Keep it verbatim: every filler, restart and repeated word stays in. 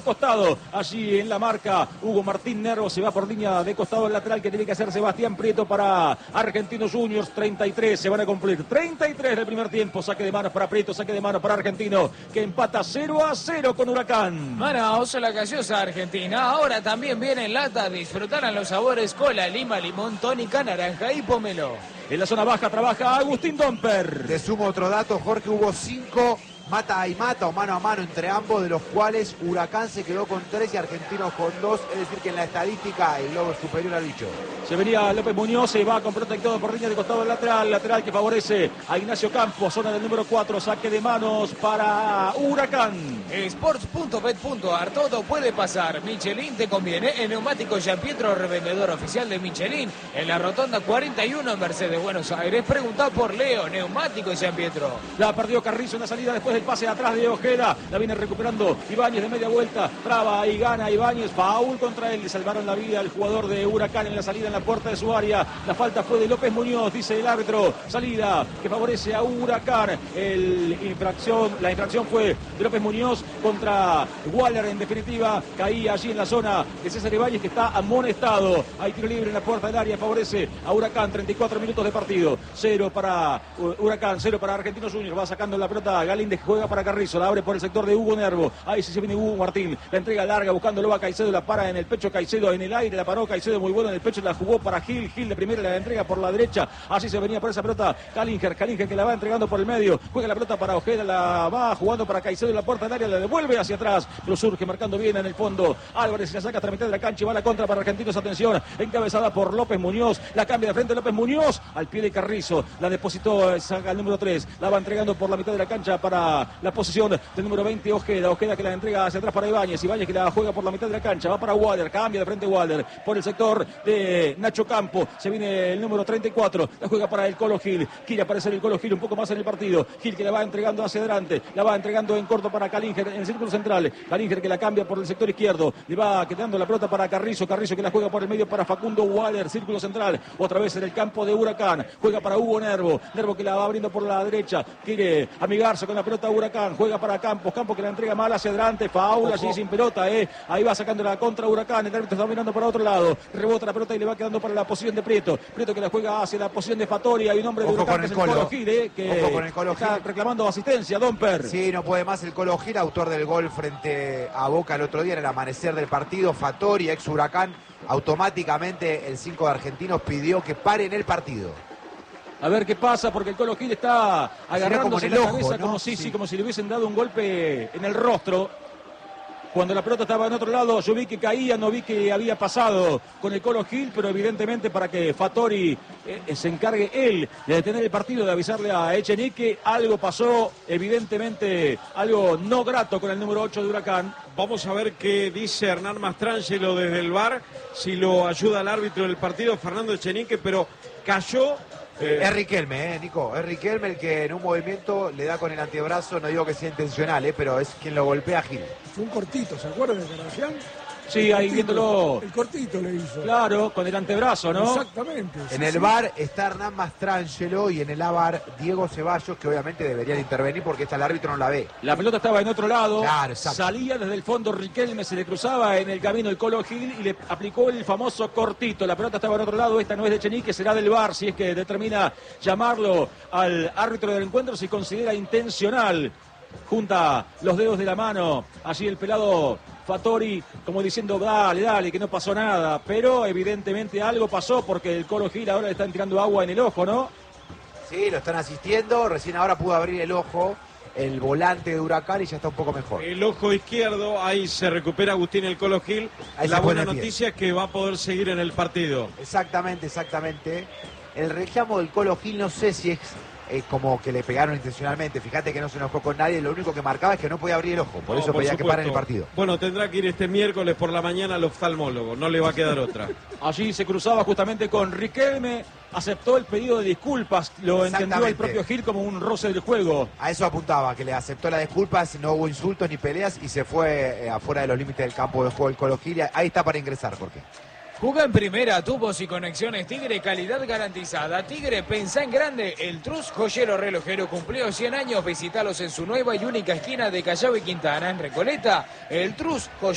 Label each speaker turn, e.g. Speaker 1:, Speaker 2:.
Speaker 1: costado. Allí en la marca, Hugo Martín Nervo se va por línea de costado al lateral que tiene que hacer Sebastián Prieto para Argentinos Juniors. treinta y tres se van a cumplir. treinta y tres del primer tiempo. Saque de manos para Prieto, saque de manos para Argentino, que empata cero a cero con Huracán.
Speaker 2: Manaos, la gaseosa argentina. Ahora también viene en lata. Disfrutarán los sabores cola, lima, limón, tónica, naranja y pomelo.
Speaker 1: En la zona baja trabaja Agustín Domper.
Speaker 3: Te sumo otro dato, Jorge, hubo cinco mata y mata o mano a mano entre ambos, de los cuales Huracán se quedó con tres y Argentinos con dos, es decir que en la estadística el lobo superior al bicho.
Speaker 1: Se venía López Muñoz, se va con protector por línea de costado al lateral, lateral que favorece a Ignacio Campos, zona del número cuatro, saque de manos para Huracán.
Speaker 2: Sports punto bet punto ar, todo puede pasar. Michelin te conviene. En Neumáticos Gianpietro, revendedor oficial de Michelin, en la rotonda cuarenta y uno en Mercedes, Buenos Aires. Preguntá por Leo, Neumáticos Gianpietro.
Speaker 1: La perdió Carrizo en la salida después del pase atrás de Ojeda, la viene recuperando Ibáñez de media vuelta, traba y gana Ibáñez, foul contra él, le salvaron la vida al jugador de Huracán en la salida en la puerta de su área. La falta fue de López Muñoz, dice el árbitro. Salida que favorece a Huracán. El infracción, la infracción fue de López Muñoz contra Waller. En definitiva, caía allí en la zona de César Ibáñez, que está amonestado. Hay tiro libre en la puerta del área, favorece a Huracán. treinta y cuatro minutos de partido. Cero para Huracán, cero para Argentinos Juniors. Va sacando la pelota Galíndez, juega para Carrizo, la abre por el sector de Hugo Nervo. Ahí sí se viene Hugo Martín. La entrega larga buscándolo a Caicedo, la para en el pecho Caicedo, en el aire la paró Caicedo, muy bueno en el pecho, la jugó para Gil. Gil de primera la entrega por la derecha. Así se venía por esa pelota Calinger. Calinger que la va entregando por el medio. Juega la pelota para Ojeda, la va jugando para Caicedo en la puerta del área, la devuelve hacia atrás. Pero surge marcando bien en el fondo. Álvarez la saca hasta la mitad de la cancha y va a la contra para Argentinos. Atención, encabezada por López Muñoz. La cambia de frente López Muñoz al pie de Carrizo. La depositó, saca el número tres. La va entregando por la mitad de la cancha para la posición del número veinte, Ojeda. Ojeda que la entrega hacia atrás para Ibáñez. Ibáñez que la juega por la mitad de la cancha. Va para Waller. Cambia de frente Waller por el sector de Nacho Campo. Se viene el número treinta y cuatro. La juega para el Colo Gil. Quiere aparecer el Colo Gil un poco más en el partido. Gil que la va entregando hacia adelante. La va entregando en corto para Calinger en el círculo central. Calinger que la cambia por el sector izquierdo. Le va quedando la pelota para Carrizo. Carrizo que la juega por el medio para Facundo Waller. Círculo central. Otra vez en el campo de Huracán. Juega para Hugo Nervo. Nervo que la va abriendo por la derecha. Quiere amigarse con la pelota Huracán. Juega para Campos. Campos que la entrega mal hacia adelante. Faula allí sin pelota. Eh. Ahí va sacando la contra Huracán. El árbitro está mirando para otro lado. Rebota la pelota y le va quedando para la posición de Prieto. Prieto que la juega hacia la posición de Fatoria. Hay un hombre de
Speaker 3: Ojo
Speaker 1: Huracán
Speaker 3: con
Speaker 1: que
Speaker 3: el
Speaker 1: es el
Speaker 3: Colo.
Speaker 1: Colo Gil, eh, que
Speaker 3: Ojo con el Colo
Speaker 1: está
Speaker 3: Gil.
Speaker 1: reclamando asistencia. Domper.
Speaker 3: Sí, no puede más el Colo Gil, autor del gol frente a Boca el otro día en el amanecer del partido. Fatoria, ex Huracán, automáticamente el cinco de Argentinos pidió que paren el partido.
Speaker 1: A ver qué pasa, porque el Colo Gil está agarrándose
Speaker 3: en
Speaker 1: la
Speaker 3: el ojo,
Speaker 1: cabeza,
Speaker 3: ¿no?
Speaker 1: como si,
Speaker 3: Sí.
Speaker 1: sí, como si le hubiesen dado un golpe en el rostro. Cuando la pelota estaba en otro lado, yo vi que caía, no vi que había pasado con el Colo Gil, pero evidentemente para que Fattori eh, se encargue él de detener el partido, de avisarle a Echenique, algo pasó, evidentemente algo no grato con el número ocho de Huracán.
Speaker 4: Vamos a ver qué dice Hernán Mastrangelo desde el V A R, si lo ayuda el árbitro del partido, Fernando Echenique, pero cayó.
Speaker 3: Eh, es Riquelme, eh, Nico. Es Riquelme el que en un movimiento le da con el antebrazo, no digo que sea intencional, eh, pero es quien lo golpea a Gil.
Speaker 5: Fue un cortito, ¿se acuerdan de Caracián?
Speaker 1: Sí, ahí viéndolo.
Speaker 5: El cortito le hizo.
Speaker 1: Claro, con el antebrazo, ¿no?
Speaker 5: Exactamente.
Speaker 3: En
Speaker 5: sí,
Speaker 3: el
Speaker 5: sí.
Speaker 3: V A R está Hernán Mastrangelo y en el A V A R Diego Ceballos, que obviamente deberían intervenir porque esta el árbitro no la ve.
Speaker 1: La pelota estaba en otro lado,
Speaker 3: Claro, exacto.
Speaker 1: salía desde el fondo Riquelme, se le cruzaba en el camino el Colo Gil y le aplicó el famoso cortito. La pelota estaba en otro lado, esta no es de Echenique, será del V A R, si es que determina llamarlo al árbitro del encuentro, si considera intencional. Junta los dedos de la mano, allí el pelado Fattori, como diciendo, dale, dale, que no pasó nada. Pero evidentemente algo pasó porque el Colo Gil ahora le están tirando agua en el ojo, ¿no?
Speaker 3: Sí, lo están asistiendo, recién ahora pudo abrir el ojo el volante de Huracán y ya está un poco mejor.
Speaker 4: El ojo izquierdo, ahí se recupera Agustín el Colo Gil.
Speaker 3: Ahí
Speaker 4: La
Speaker 3: se
Speaker 4: buena
Speaker 3: pone bien.
Speaker 4: noticia es que va a poder seguir en el partido.
Speaker 3: Exactamente, exactamente. El reclamo del Colo Gil no sé si es eh, como que le pegaron intencionalmente. Fíjate que no se enojó con nadie, lo único que marcaba es que no podía abrir el ojo. Por
Speaker 4: No,
Speaker 3: eso
Speaker 4: por
Speaker 3: pedía que
Speaker 4: supuesto.
Speaker 3: paren el partido.
Speaker 4: Bueno, tendrá que ir este miércoles por la mañana al oftalmólogo, no le va a quedar otra.
Speaker 1: Allí se cruzaba justamente con Riquelme, aceptó el pedido de disculpas, lo entendió el propio Gil como un roce del juego.
Speaker 3: A eso apuntaba, que le aceptó las disculpas, no hubo insultos ni peleas y se fue eh, afuera de los límites del campo de juego el Colo Gil. Ahí está para ingresar, Jorge.
Speaker 2: Juega en primera, tubos y conexiones Tigre, calidad garantizada. Tigre, pensá en grande. El Trus, joyero relojero, cumplió cien años. Visítalos en su nueva y única esquina de Callao y Quintana, en Recoleta. El Trus, joyero.